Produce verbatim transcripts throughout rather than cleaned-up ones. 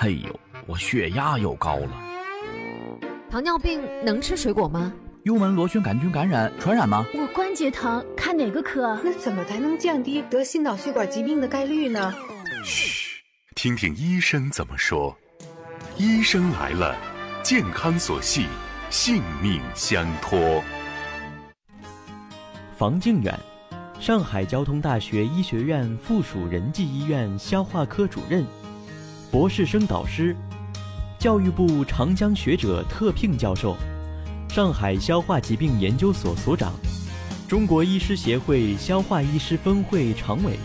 嘿呦，我血压又高了。 糖尿病能吃水果吗？ 幽门螺旋杆菌感染传染吗？ 我关节疼，看哪个科？ 那怎么才能降低得心脑血管疾病的概率呢？ 嘘，听听医生怎么说。医生来了，健康所系，性命相托。 房敬远，上海交通大学医学院附属仁济医院消化科主任，博士生导师，教育部长江学者特聘教授，上海消化疾病研究所所长，中国医师协会消化医师分会常委。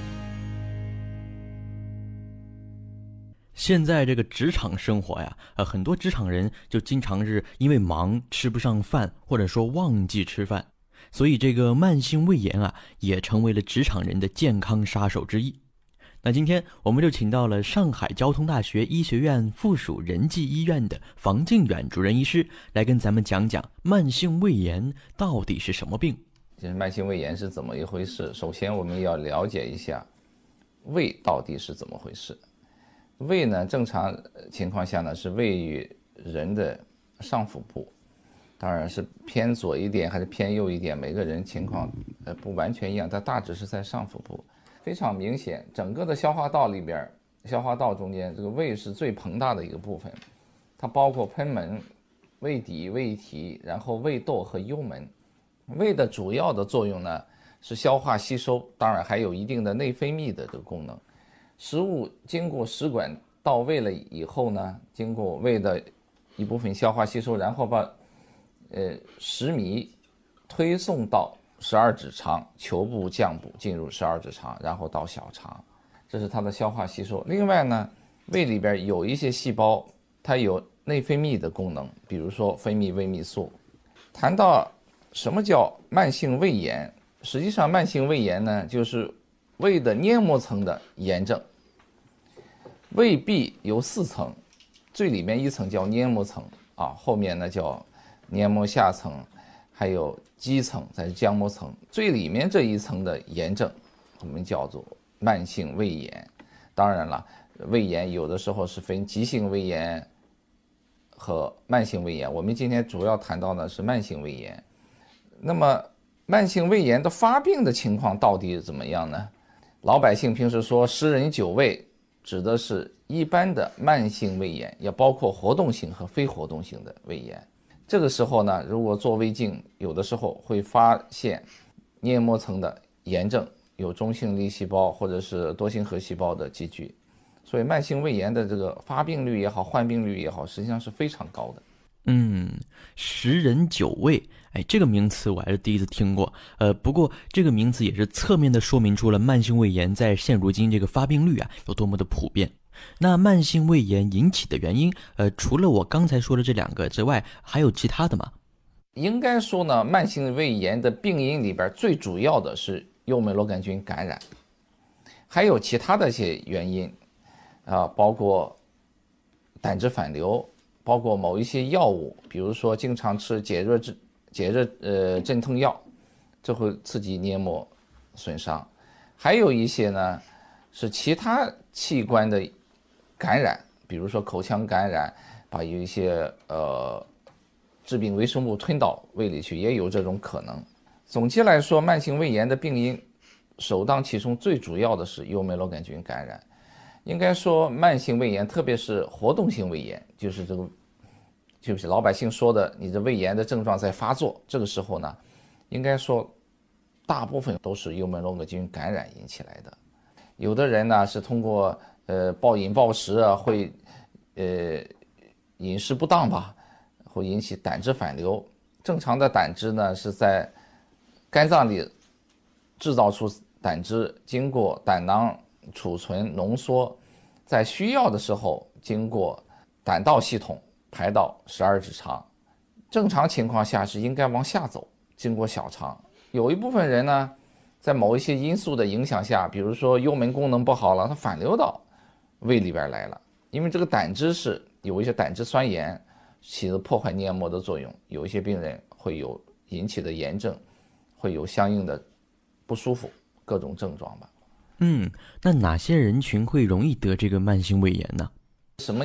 现在这个职场生活呀，呃，很多职场人就经常是因为忙吃不上饭，或者说忘记吃饭，所以这个慢性胃炎啊，也成为了职场人的健康杀手之一。那今天我们就请到了上海交通大学医学院附属仁济医院的房敬远主任医师，来跟咱们讲讲慢性胃炎到底是什么病。 就是慢性胃炎是怎么一回事？首先我们要了解一下胃到底是怎么回事。胃呢，正常情况下呢是位于人的上腹部，当然是偏左一点还是偏右一点，每个人情况呃不完全一样，但大致是在上腹部。非常明显，整个的消化道里边，消化道中间这个胃是最庞大的一个部分，它包括贲门、胃底、胃体，然后胃窦和幽门。胃的主要的作用呢是消化吸收，当然还有一定的内分泌的这个功能。食物经过食管到胃了以后呢，经过胃的一部分消化吸收，然后把呃食糜推送到十二指肠球部、降部，进入十二指肠，然后到小肠，这是它的消化吸收。另外呢，胃里边有一些细胞，它有内分泌的功能，比如说分泌胃泌素。谈到什么叫慢性胃炎，实际上慢性胃炎呢，就是胃的黏膜层的炎症。胃壁有四层，最里面一层叫黏膜层啊，后面呢叫黏膜下层，还有肌层，再是浆膜层。最里面这一层的炎症，我们叫做慢性胃炎。当然了，胃炎有的时候是分急性胃炎和慢性胃炎，我们今天主要谈到的是慢性胃炎。那么慢性胃炎的发病的情况到底怎么样呢？老百姓平时说湿人久胃，指的是一般的慢性胃炎，也包括活动性和非活动性的胃炎。这个时候呢，如果做胃镜，有的时候会发现黏膜层的炎症，有中性粒细胞或者是多星核细胞的积聚。所以慢性胃炎的这个发病率也好，患病率也好，实际上是非常高的。 嗯，十人九胃，哎，这个名词我还是第一次听过。呃，不过这个名词也是侧面的说明出了慢性胃炎在现如今这个发病率啊有多么的普遍。那慢性胃炎引起的原因，呃，除了我刚才说的这两个之外，还有其他的吗？ 应该说呢，慢性胃炎的病因里边最主要的是幽门螺杆菌感染，还有其他的一些原因啊，包括胆汁反流。包括某一些药物，比如说经常吃解热镇解热呃镇痛药，这会刺激黏膜损伤。还有一些呢是其他器官的感染，比如说口腔感染，把有一些呃致病微生物吞到胃里去，也有这种可能。总体来说，慢性胃炎的病因首当其冲，最主要的是幽门螺杆菌感染。应该说慢性胃炎，特别是活动性胃炎，就是这个就是老百姓说的你的胃炎的症状在发作，这个时候呢，应该说大部分都是幽门螺杆菌感染引起来的。有的人呢是通过呃暴饮暴食啊，会呃饮食不当吧，会引起胆汁反流。正常的胆汁呢是在肝脏里制造出胆汁，经过胆囊储存浓缩，在需要的时候经过胆道系统排到十二指肠。正常情况下是应该往下走，经过小肠。有一部分人呢，在某一些因素的影响下，比如说幽门功能不好了，它反流到胃里边来了。因为这个胆汁是有一些胆汁酸盐起了破坏黏膜的作用，有一些病人会有引起的炎症，会有相应的不舒服，各种症状吧。 嗯，那哪些人群会容易得这个慢性胃炎呢？ 什么